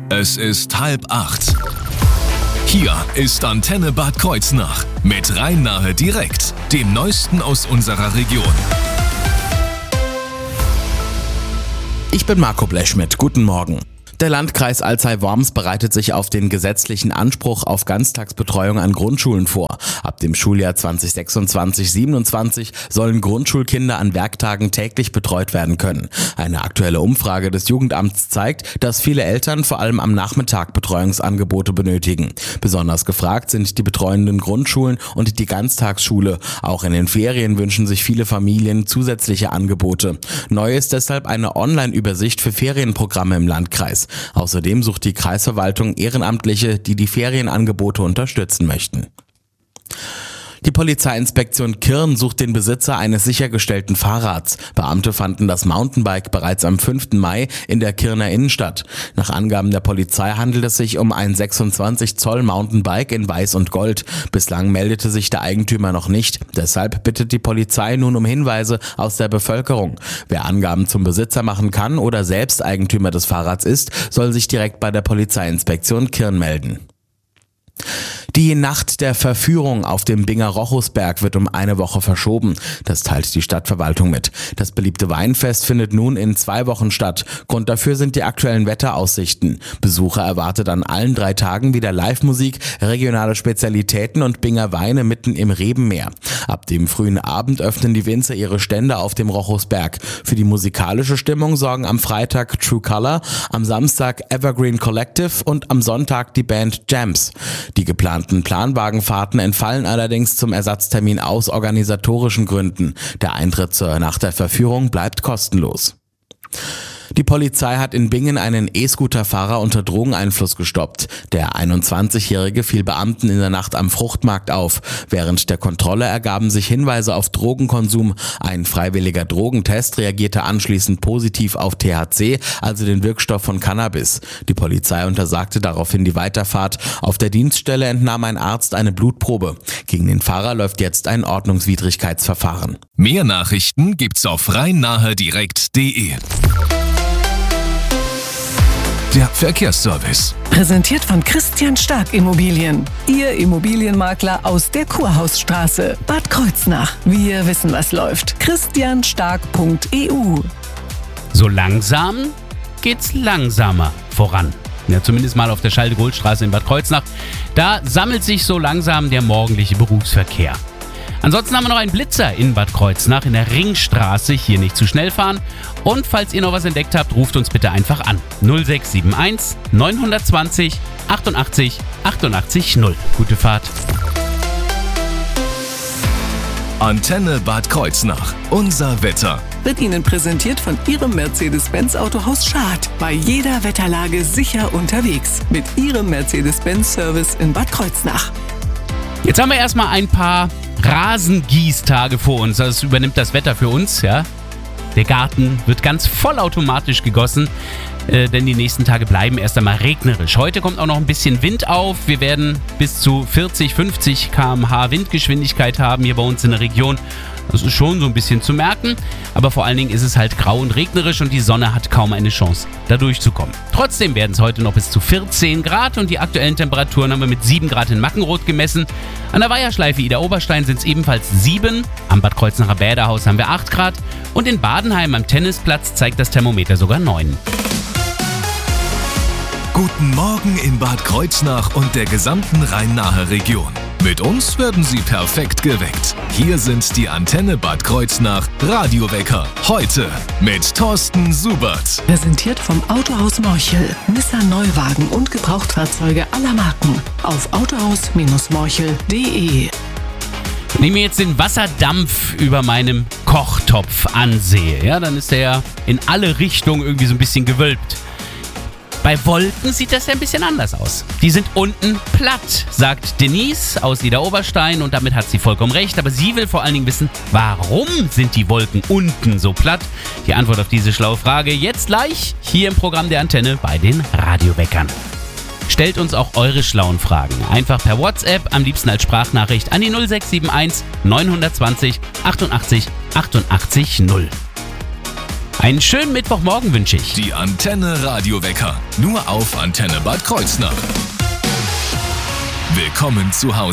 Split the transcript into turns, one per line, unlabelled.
Es ist 7:30. Hier ist Antenne Bad Kreuznach mit Rhein-Nahe direkt, dem Neuesten aus unserer Region.
Ich bin Marco Bleschmidt. Guten Morgen. Der Landkreis Alzey-Worms bereitet sich auf den gesetzlichen Anspruch auf Ganztagsbetreuung an Grundschulen vor. Ab dem Schuljahr 2026/27 sollen Grundschulkinder an Werktagen täglich betreut werden können. Eine aktuelle Umfrage des Jugendamts zeigt, dass viele Eltern vor allem am Nachmittag Betreuungsangebote benötigen. Besonders gefragt sind die betreuenden Grundschulen und die Ganztagsschule. Auch in den Ferien wünschen sich viele Familien zusätzliche Angebote. Neu ist deshalb eine Online-Übersicht für Ferienprogramme im Landkreis. Außerdem sucht die Kreisverwaltung Ehrenamtliche, die die Ferienangebote unterstützen möchten. Die Polizeiinspektion Kirn sucht den Besitzer eines sichergestellten Fahrrads. Beamte fanden das Mountainbike bereits am 5. Mai in der Kirner Innenstadt. Nach Angaben der Polizei handelt es sich um ein 26 Zoll Mountainbike in Weiß und Gold. Bislang meldete sich der Eigentümer noch nicht. Deshalb bittet die Polizei nun um Hinweise aus der Bevölkerung. Wer Angaben zum Besitzer machen kann oder selbst Eigentümer des Fahrrads ist, soll sich direkt bei der Polizeiinspektion Kirn melden. Die Nacht der Verführung auf dem Binger-Rochusberg wird um eine Woche verschoben. Das teilt die Stadtverwaltung mit. Das beliebte Weinfest findet nun in 2 Wochen statt. Grund dafür sind die aktuellen Wetteraussichten. Besucher erwartet an allen 3 Tagen wieder Live-Musik, regionale Spezialitäten und Binger Weine mitten im Rebenmeer. Ab dem frühen Abend öffnen die Winzer ihre Stände auf dem Rochusberg. Für die musikalische Stimmung sorgen am Freitag True Color, am Samstag Evergreen Collective und am Sonntag die Band Jams. Die geplanten Planwagenfahrten entfallen allerdings zum Ersatztermin aus organisatorischen Gründen. Der Eintritt zur Nacht der Verführung bleibt kostenlos. Die Polizei hat in Bingen einen E-Scooter-Fahrer unter Drogeneinfluss gestoppt. Der 21-Jährige fiel Beamten in der Nacht am Fruchtmarkt auf. Während der Kontrolle ergaben sich Hinweise auf Drogenkonsum. Ein freiwilliger Drogentest reagierte anschließend positiv auf THC, also den Wirkstoff von Cannabis. Die Polizei untersagte daraufhin die Weiterfahrt. Auf der Dienststelle entnahm ein Arzt eine Blutprobe. Gegen den Fahrer läuft jetzt ein Ordnungswidrigkeitsverfahren.
Mehr Nachrichten gibt's auf rhein-nahe-direkt.de. Der Verkehrsservice.
Präsentiert von Christian Stark Immobilien. Ihr Immobilienmakler aus der Kurhausstraße, Bad Kreuznach. Wir wissen, was läuft. christianstark.eu.
So langsam geht's langsamer voran. Ja, zumindest mal auf der Schalde-Gold-Straße in Bad Kreuznach. Da sammelt sich so langsam der morgendliche Berufsverkehr. Ansonsten haben wir noch einen Blitzer in Bad Kreuznach in der Ringstraße. Hier nicht zu schnell fahren. Und falls ihr noch was entdeckt habt, ruft uns bitte einfach an. 0671 920 88 88 0. Gute Fahrt.
Antenne Bad Kreuznach. Unser Wetter.
Wird Ihnen präsentiert von Ihrem Mercedes-Benz Autohaus Schad. Bei jeder Wetterlage sicher unterwegs. Mit Ihrem Mercedes-Benz-Service in Bad Kreuznach.
Jetzt haben wir erstmal ein paar Rasengießtage vor uns. Das übernimmt das Wetter für uns, ja. Der Garten wird ganz vollautomatisch gegossen, denn die nächsten Tage bleiben erst einmal regnerisch. Heute kommt auch noch ein bisschen Wind auf. Wir werden bis zu 40, 50 km/h Windgeschwindigkeit haben hier bei uns in der Region. Das ist schon so ein bisschen zu merken, aber vor allen Dingen ist es halt grau und regnerisch und die Sonne hat kaum eine Chance, da durchzukommen. Trotzdem werden es heute noch bis zu 14 Grad und die aktuellen Temperaturen haben wir mit 7 Grad in Mackenroth gemessen. An der Weiherschleife Idar-Oberstein sind es ebenfalls 7, am Bad Kreuznacher Bäderhaus haben wir 8 Grad und in Badenheim am Tennisplatz zeigt das Thermometer sogar 9.
Guten Morgen in Bad Kreuznach und der gesamten Rhein-Nahe-Region. Mit uns werden Sie perfekt geweckt. Hier sind die Antenne Bad Kreuznach Radiowecker. Heute mit Thorsten Subert.
Präsentiert vom Autohaus Morchel. Nissan Neuwagen und Gebrauchtfahrzeuge aller Marken. Auf autohaus-morchel.de.
Wenn ich mir jetzt den Wasserdampf über meinem Kochtopf ansehe, ja, dann ist der ja in alle Richtungen irgendwie so ein bisschen gewölbt. Bei Wolken sieht das ja ein bisschen anders aus. Die sind unten platt, sagt Denise aus Idar-Oberstein und damit hat sie vollkommen recht. Aber sie will vor allen Dingen wissen, warum sind die Wolken unten so platt? Die Antwort auf diese schlaue Frage jetzt gleich hier im Programm der Antenne bei den Radioweckern. Stellt uns auch eure schlauen Fragen. Einfach per WhatsApp, am liebsten als Sprachnachricht an die 0671 920 88 88 0. Einen schönen Mittwochmorgen wünsche ich.
Die Antenne Radiowecker. Nur auf Antenne Bad Kreuznach. Willkommen zu Hause.